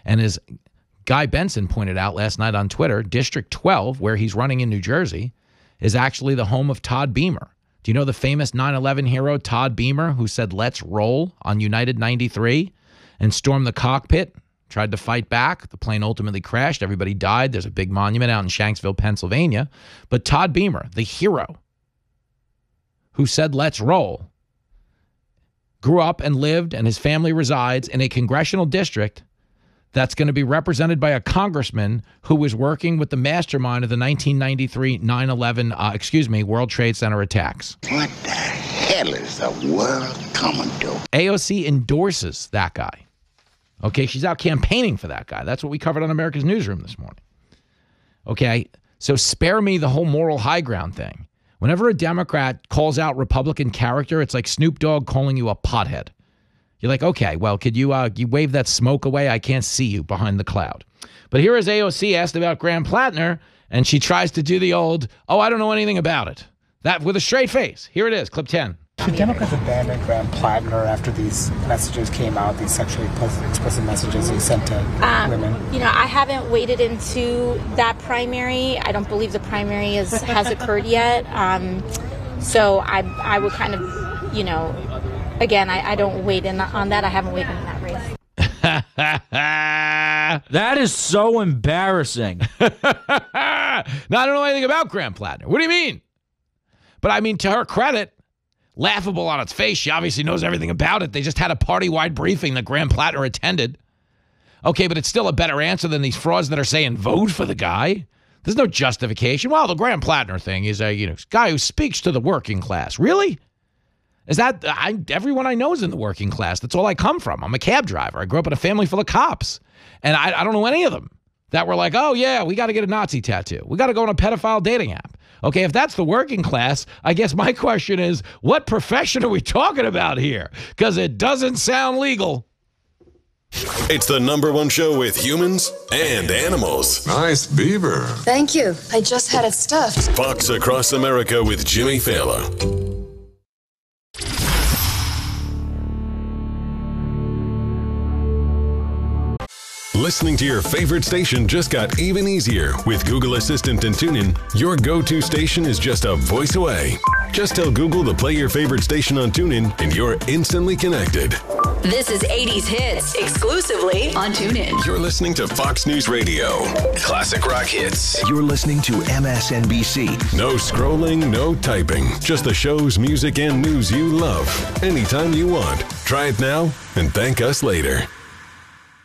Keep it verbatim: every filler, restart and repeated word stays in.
And as Guy Benson pointed out last night on Twitter, District twelve, where he's running in New Jersey, is actually the home of Todd Beamer. Do you know the famous nine eleven hero Todd Beamer, who said, "Let's roll" on United ninety-three and stormed the cockpit, tried to fight back. The plane ultimately crashed. Everybody died. There's a big monument out in Shanksville, Pennsylvania. But Todd Beamer, the hero who said, "Let's roll," grew up and lived, and his family resides in a congressional district that's going to be represented by a congressman who was working with the mastermind of the nineteen ninety-three nine eleven, uh, excuse me, World Trade Center attacks. What the hell is the world coming to? A O C endorses that guy. Okay, she's out campaigning for that guy. That's what we covered on America's Newsroom this morning. Okay, so spare me the whole moral high ground thing. Whenever a Democrat calls out Republican character, it's like Snoop Dogg calling you a pothead. You're like, okay, well, could you uh, you wave that smoke away? I can't see you behind the cloud. But here is A O C asked about Graham Plattner, and she tries to do the old, oh, I don't know anything about it. That with a straight face. Here it is, clip ten. Should Democrats abandon Graham Plattner after these messages came out, these sexually explicit messages he sent to um, women? You know, I haven't waded into that primary. I don't believe the primary is, has occurred yet. Um, so I, I would kind of, you know, again, I, I don't wade in on that. I haven't waded in that race. That is so embarrassing. Now, I don't know anything about Graham Plattner. What do you mean? But I mean, to her credit, laughable on its face, she obviously knows everything about it. They just had a party-wide briefing that Graham Plattner attended. Okay, but it's still a better answer than these frauds that are saying vote for the guy. There's no justification. Well, the Graham Plattner thing is a you know guy who speaks to the working class. Really? Is that I, everyone I know is in the working class? That's all I come from. I'm a cab driver. I grew up in a family full of cops, and I, I don't know any of them that were like, oh yeah, we got to get a Nazi tattoo. We got to go on a pedophile dating app. Okay, if that's the working class, I guess my question is, what profession are we talking about here? Because it doesn't sound legal. It's the number one show with humans and animals. Nice beaver. Thank you. I just had it stuffed. Fox Across America with Jimmy Fallon. Listening to your favorite station just got even easier. With Google Assistant and TuneIn, your go-to station is just a voice away. Just tell Google to play your favorite station on TuneIn, and you're instantly connected. This is eighties Hits, exclusively on TuneIn. You're listening to Fox News Radio. Classic rock hits. You're listening to M S N B C. No scrolling, no typing. Just the shows, music, and news you love. Anytime you want. Try it now and thank us later.